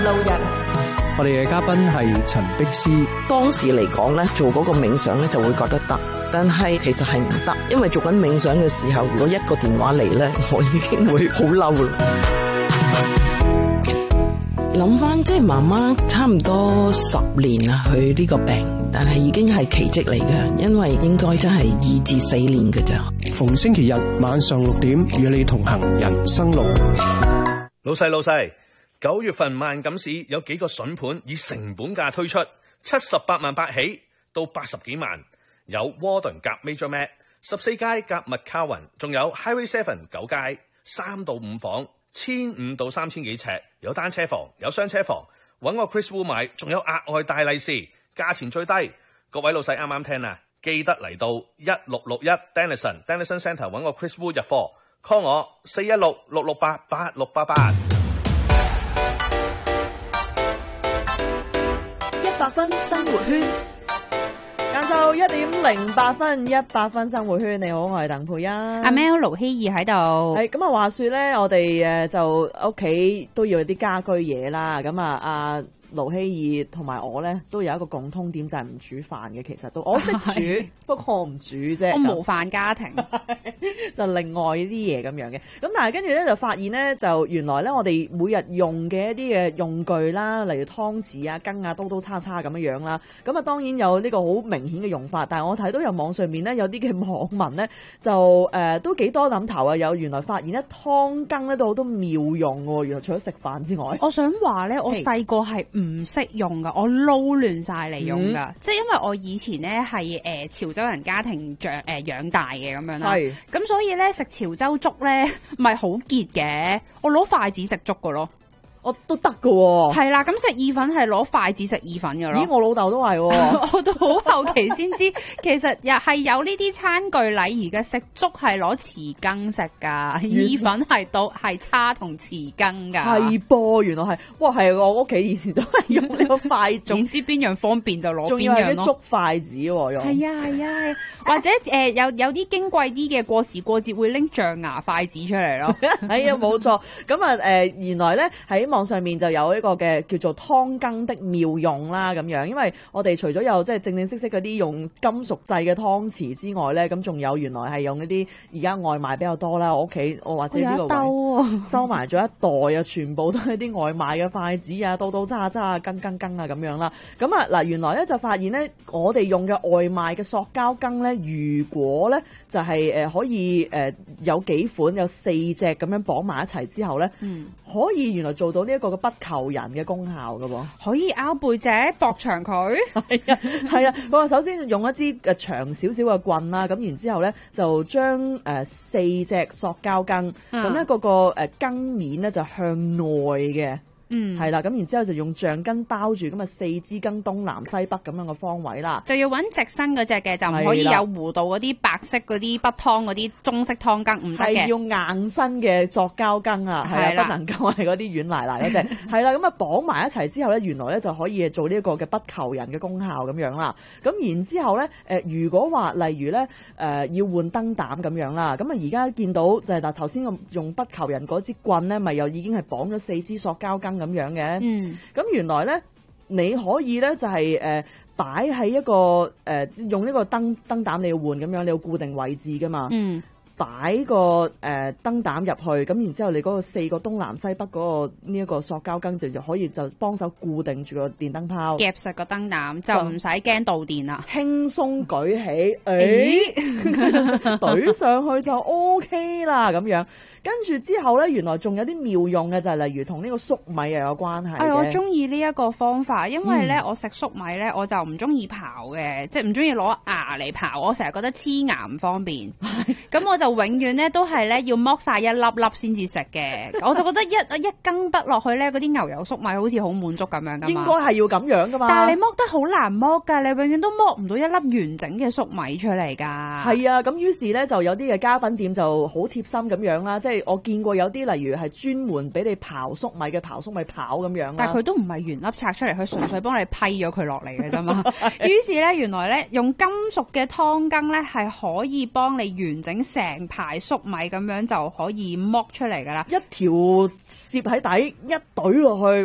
路人。 我哋嘅嘉賓係陳碧斯。 當時嚟講咧，做嗰個冥想咧就會覺得得，但係其實係唔得，因為做緊冥想嘅時候，如果一個電話嚟咧，我已經會好嬲啦。諗翻即係媽媽差唔多10年啦，佢呢個病，但係已經係奇蹟嚟嘅，因為應該真係2至4年嘅咋。 逢星期日晚上6點，與你同行人生路。 老細，9月份萬錦市有幾個筍盤以成本價推出，78萬8起到80幾萬，有 Warden 夾 Major Mac 14街夾 McCowan， 仲有 Highway 7 9街3到5房，1500到3000幾尺，有單車房，有雙車房，揾我 Chris Wu 買，仲有額外大利是，價錢最低。各位老細啱啱聽啊，記得嚟到1661 Denison Centre 揾我 Chris Wu 入貨 ，call 我416-668-8688。 100分生活圈，晏晝1點08分，100分生活圈。你好，我係鄧佩欣。 阿 Mel 盧希義喺度。 係咁啊，話說咧，我哋就屋企都要有啲家居嘢啦。咁啊，阿盧希義同埋我咧都有一個共通點，就係唔煮飯嘅。其實都我識煮，不過我唔煮啫。 我無飯家庭， 就另外呢啲嘢咁樣嘅。咁但係跟住咧就發現咧，就原來咧我哋每日用嘅一啲嘅用具啦，例如湯匙啊、羹啊、刀叉叉咁樣樣啦。咁啊當然有呢個好明顯嘅用法，但係我睇到有網上面咧有啲嘅網民咧就都幾多諗頭啊！有原來發現咧湯羹咧都好多妙用喎。原來除咗食飯之外， 我想話咧，我細個係唔識用噶，我撈亂晒嚟用噶。即係因為我以前咧係潮州人家庭養大嘅咁樣啦，咁所以咧食潮州粥咧咪好結嘅，我攞筷子食粥噶咯。 我都得㗎喎， 係啦，咁食意粉係攞筷子食意粉㗎咯。 咦，我老豆都係喎， 我到好後期先知，其實又係有呢啲餐具禮儀嘅，食粥係攞匙羹食㗎，意粉係叉同匙羹㗎。 係噃，原來係，哇，係我屋企以前都係用呢個筷子， 總之邊樣方便就攞邊樣咯。 仲要係啲竹筷子喎，用。 係啊，或者有啲矜貴啲嘅過時過節會拎象牙筷子出嚟咯。 係啊，冇錯。咁啊原來咧喺網上面就有一個嘅叫做湯羹的妙用啦咁樣，因為我哋除咗有即係正式嗰啲用金屬製嘅湯匙之外咧，咁仲有原來係用一啲而家外賣比較多啦。我屋企我或者呢個位收埋咗一袋啊，全部都係啲外賣嘅筷子啊、刀叉啊、羹啊咁樣啦。咁啊嗱，原來咧就發現咧，我哋用嘅外賣嘅塑膠羹咧，如果咧就係可以有幾款有4隻咁樣綁埋一齊之後咧，可以原來做到呢一個嘅不求人嘅功效㗎喎， 可以拗背脊駁長佢。 係啊，我話首先用一支長少少嘅棍啦，咁然之後咧就將4隻塑膠羹，咁咧嗰個羹面咧就向內嘅。係啦，咁然之後就用橡筋包住，咁啊4支羹東南西北咁樣嘅方位啦。就要揾直身嗰隻嘅，就唔可以有弧度嗰啲白色嗰啲北湯嗰啲中式湯羹，唔得嘅。係要硬身嘅塑膠羹啊，係啦，不能夠係嗰啲軟賴賴嗰隻。係啦，咁啊綁埋一齊之後咧，原來咧就可以做呢一個嘅不求人嘅功效咁樣啦。咁然之後咧，如果話例如咧要換燈膽咁樣啦，咁啊而家見到就係嗱頭先用不求人嗰支棍咧，咪又已經係綁咗4支塑膠羹咁樣嘅，咁原來咧你可以咧就係擺喺一個用呢個燈膽你要換咁樣，你要固定位置噶嘛，擺個燈膽入去，咁然之後你嗰個4個東南西北嗰個呢一個塑膠羹就可以就幫手固定住個電燈泡， 夾實個燈膽就唔使驚導電啦， 輕鬆舉起，懟上去就 OK 啦咁樣。跟住之後咧，原來仲有啲妙用嘅，就係例如同呢個粟米又有關係嘅。 我中意呢一個方法，因為咧我食粟米咧我就唔中意刨嘅，即係唔中意攞牙嚟刨，我成日覺得黐牙唔方便。咁我就永遠咧都係咧要剝晒一粒粒先至食嘅。我就覺得一羹筆落去咧，嗰啲牛油粟米好似好滿足咁樣噶嘛。 應該係要咁樣噶嘛。 但係你剝得好難剝㗎，你永遠都剝唔到一粒完整嘅粟米出嚟㗎。 係啊，咁於是咧就有啲嘅家品店就好貼心咁樣啦，即係我見過有啲例如係專門俾你刨粟米嘅刨粟米刨咁樣， 但係佢都唔係原粒拆出嚟，佢純粹幫你批咗佢落嚟嘅啫嘛。於是咧，原來咧用金屬嘅湯羹咧係可以幫你完整成排粟米咁樣就可以剝出嚟㗎啦， 一條攝喺底，一懟落去。